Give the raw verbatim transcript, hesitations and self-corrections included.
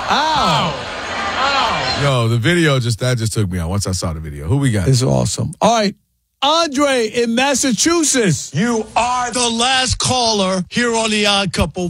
Ow. Yo, the video just that just took me out once I saw the video. Who we got? It's awesome. All right. Andre in Massachusetts. You are the last caller here on The Odd Couple.